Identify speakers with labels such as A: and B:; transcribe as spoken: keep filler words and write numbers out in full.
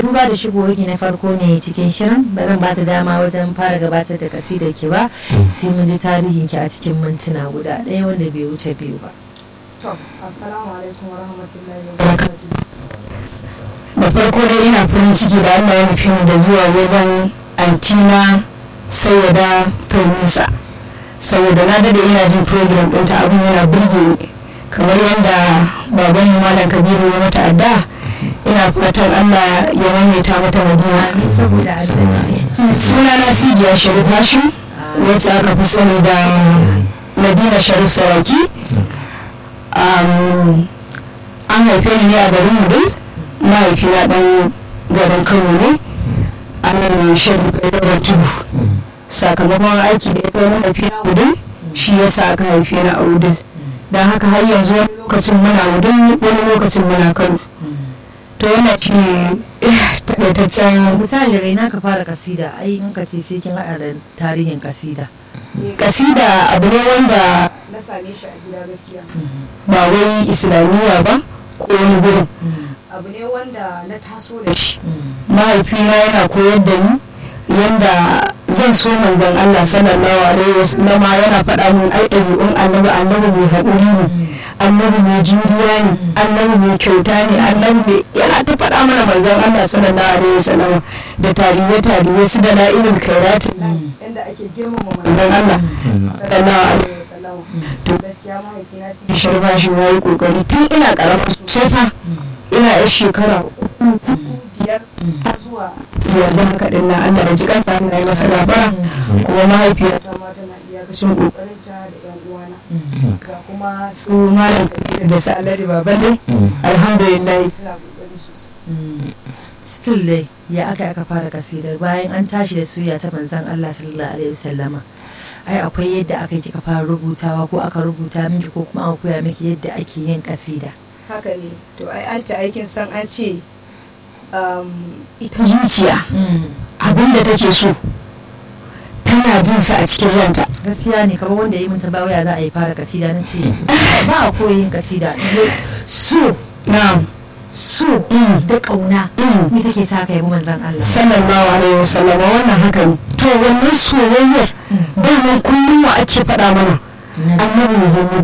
A: duba da shigowarki na farko ne cikin shirin ba zan bata dama wajen fara gabatar da kasidar ki ba sai mun ji tarihin ki a cikin mintuna guda ɗaya wanda bai wuce biyu ba.
B: To, assalamu alaikum wa rahmatullahi wa barakatuh.
C: Da farko dai ina farin ciki da Allah ya nufi ni da zuwa wajen antina sayyada Fahimsa saboda na dade ina jin program ɗinta abin yana burge ni kamar yadda baban mu malam Kabiru ya mata adda ina fatan Allah ya maimaita mata madina
A: saboda Allah.
C: Suna na Sidiya Sharif Hashim wacce aka fi sani da Madina Sharif Saraki. an haife ni ne a garin mu dai mahaifina dan garin Kano ne a nan shirin kai tudu sakamakon aiki da ya kai mahaifina wudin shi ya sa aka haife ni a wudin don haka har yanzu wani lokacin muna wudin wani lokacin muna Kano to yana shi takaitaccen
A: misali daga ina ka fara kasida ai in ka ce sai kin haɗa da tarihin kasida.
C: kasida abu ne wanda
B: Na same shi a gida gaskiya.
C: ba wai islamiyya ba ko wani gurin
B: Abu ne wanda na taso da shi.
C: mahaifina yana koyar da ni yanda zan so manzon Allah sallallahu alaihi wasallama yana faɗa min ai ɗabi'un annabi annabi mai haƙuri ne annabi mai juriya ne annabi mai kyauta ne annabi mai yana ta faɗa mana manzon Allah sallallahu alaihi wasallama da tarihe tarihe su da la'ilul khairatin
B: Yanda ake girmama
C: manzon Allah sallallahu alaihi
B: wasallam.
C: to
B: Gaskiya mahaifina sai
C: shirba shi yayi kokari tun ina karama sosai fa ina yar shekara uku
B: biyar har zuwa
C: yanzu haka din na Allah da jikan sa Allah ya masa gafara kuma mahaifiyata
B: ta ma tana iya kashin kokarinta da yan uwana. Ga kuma
C: su malam Kabiru da su Alhaji Baballe alhamdulillah
B: suna kokari sosai.
A: Still dai ya aka aka fara kasidar bayan an tashi da suya ta manzon Allah sallallahu alaihi wasallama ai akwai yadda aka yi kika fara rubutawa ko aka rubuta miki ko kuma aka koya miki yadda ake yin kasida.
B: Haka ne. To ai an ta aikin san an ce um,
C: ita zuciya abinda take so tana jin sa a cikin ranta
A: Gaskiya ne kamar wanda ya yi mun tambaya za a yi fara kasida na ce ba a koyin kasida so
C: na'am
A: so da kauna ni take sa ka yi manzon Allah.
C: sallallahu alaihi wasallam wannan haka ne to wannan soyayyar daman kullum wa ake faɗa mana annabi Muhammad